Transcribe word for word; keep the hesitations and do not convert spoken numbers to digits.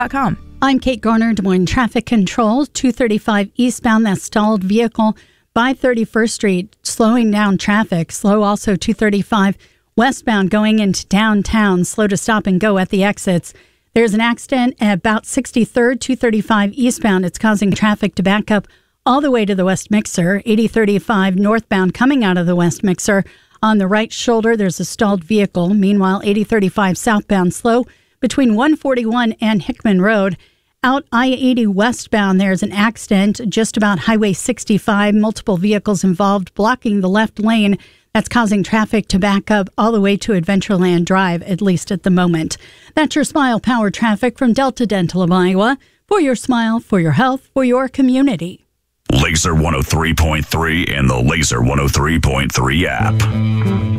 com. I'm Kate Garner, Des Moines Traffic Control. two thirty-five eastbound, that stalled vehicle by thirty-first Street, slowing down traffic. Slow also two thirty-five westbound going into downtown. Slow to stop and go at the exits. There's an accident at about sixty-third, two thirty-five eastbound. It's causing traffic to back up all the way to the West Mixer. eighty thirty-five northbound coming out of the West Mixer. On the right shoulder, there's a stalled vehicle. Meanwhile, eighty thirty-five southbound slow between one forty-one and Hickman Road. Out I eighty westbound, there's an accident just about Highway sixty-five. Multiple vehicles involved blocking the left lane. That's causing traffic to back up all the way to Adventureland Drive, at least at the moment. That's your Smile Power traffic from Delta Dental of Iowa. For your smile, for your health, for your community. Laser one oh three point three and the Laser one oh three point three app.